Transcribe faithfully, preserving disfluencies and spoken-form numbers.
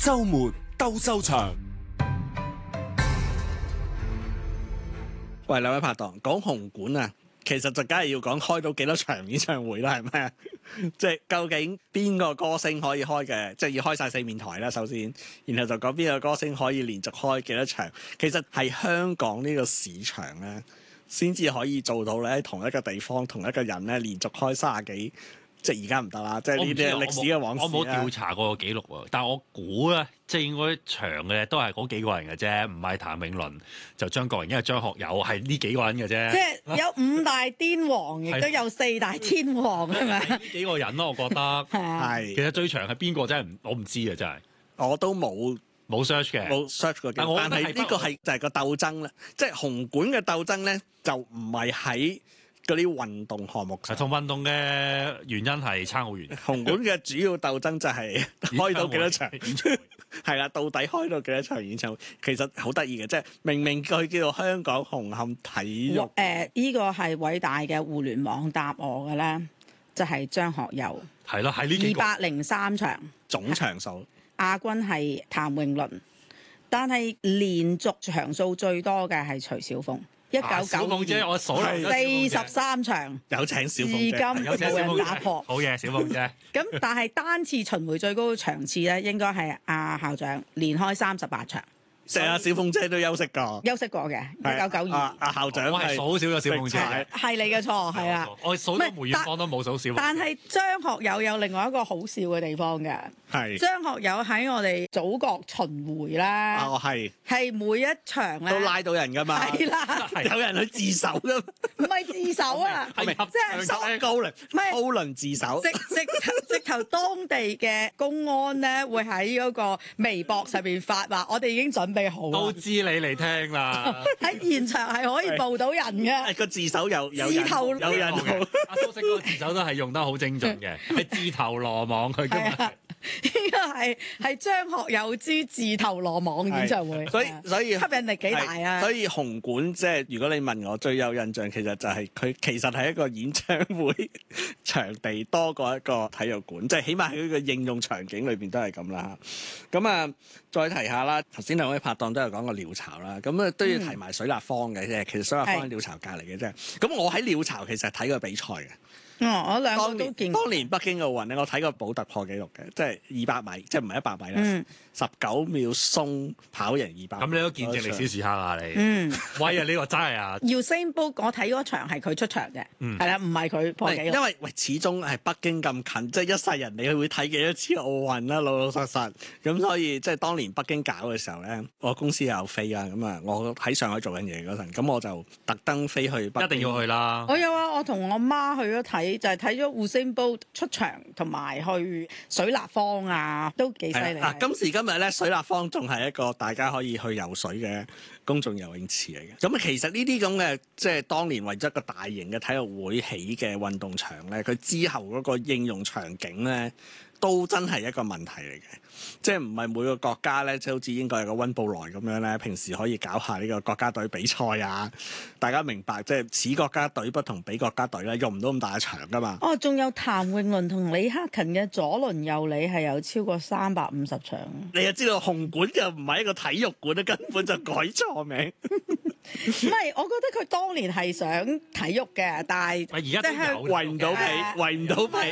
週末鬥獸場。 喂，兩位拍檔，講紅館啊，其實就梗係要講開到幾多場演唱會啦，係咪啊？即係究竟邊個歌星可以開嘅，即係要開晒四面台啦，首先，然後就講邊個歌星可以連續開幾多場。其實係香港呢個市場咧，先至可以做到咧，喺同一個地方同一個人咧連續開三十幾。即係而家唔得啦，即係呢啲歷史嘅往事。 我冇調查過個記錄喎，但係我估咧，即係應該長嘅都係嗰幾個人嘅啫，唔係譚詠麟就張國榮，因為張學友係呢幾個人嘅啫。 即係有五大癲王，亦都有四大天王，係咪？ 呢幾個人咯，我覺得係。 其實最長係邊個真係唔，我唔知啊，真係。 我都冇冇 search 嘅， 冇 search 過。 但係呢個係就係個鬥爭啦，即係紅館嘅鬥爭咧，就唔係喺嗰啲運動項目上， 同運動嘅原因係差好遠。 紅館嘅主要鬥爭就係開到幾多場演唱會，係啦，到底開到幾多場演唱會？其實好得意嘅，即係明明佢叫做香港紅磡體育。 誒，依個係偉大嘅互聯網答我嘅咧，就係張學友。 係咯，係呢幾個。 二百零三場總場數， 亞軍係譚詠麟，但係連續場數最多嘅係徐小鳳。一九九二姐，我數嚟四十三場， 有請小鳳姐， 至今冇人打破。 好嘢，小鳳姐。 咁但係單次巡迴最高場次咧，應該係阿校長連開三十八場。 成日小鳳姐都休息過， 休息過嘅一九九二。 阿校長我係數少咗小鳳姐， 係你嘅錯，係啦。 我數到梅艷芳都冇數小鳳姐。 但係張學友有另外一個好笑嘅地方嘅。 係張學友喺我哋祖國巡迴啦， 哦係， 係每一場咧都拉到人噶嘛， 係啦， 有人去自首噶， 唔係自首啊， 係即係收高輪， 唔係高輪自首， 直直直頭當地嘅公安咧會喺嗰個微博上邊發話，我哋已經準備好， 都知你嚟聽啦。 喺現場係可以報到人嘅， 個自首有有自投有人嘅，阿蘇軾嗰個自首都係用得好精準嘅，係自投羅網佢嘅。 呢個係係張學友之自投羅網演唱會， 所以所以吸引力幾大啊！ 所以紅館即係如果你問我最有印象，其實就係佢其實係一個演唱會場地多過一個體育館，即係起碼喺佢個應用場景裏邊都係咁啦。咁啊，再提下啦，頭先兩位拍檔都有講過鳥巢啦，咁啊都要提埋水立方嘅啫。其實水立方喺鳥巢隔離嘅啫。咁我喺鳥巢其實睇過比賽嘅。 哦，我兩個都見過。 當年北京奧運咧，我睇過保突破紀錄嘅，即係二百米，即係唔係一百米啦，十九秒鬆跑贏二百米。 咁你都見證歷史時刻啊！你， 嗯， 喂啊！呢個真係啊！ 姚星波，我睇嗰場係佢出場嘅，係啦，唔係佢破紀錄。 因為喂，始終係北京咁近，即係一世人你會睇幾多次奧運啦，老老實實。咁所以即係當年北京搞嘅時候咧，我公司有飛啊，咁啊，我喺上海做緊嘢嗰陣，咁我就特登飛去北京。 一定要去啦！ 我有啊，我同我媽去咗睇。就係睇咗胡星波出場，同埋去水立方啊，都幾犀利。 嗱，今時今日咧，水立方仲係一個大家可以去游水嘅公眾游泳池嚟嘅。咁其實呢啲咁嘅，即係當年為咗一個大型嘅體育會起嘅運動場咧，佢之後嗰個應用場景咧，都真係一個問題嚟嘅。即係唔係每個國家咧，即係好似英國有個溫布萊咁樣咧，平時可以搞下呢個國家隊比賽啊。大家明白，即係此國家隊不同彼國家隊咧，用唔到咁大嘅場噶嘛。 哦，仲有譚詠麟同李克勤嘅左輪右里係有超過三百五十場。 你就知道紅館就唔係一個體育館，根本就改錯名。 唔係，我覺得佢當年係想體育嘅，但係而家都有圍唔到皮，圍唔到皮。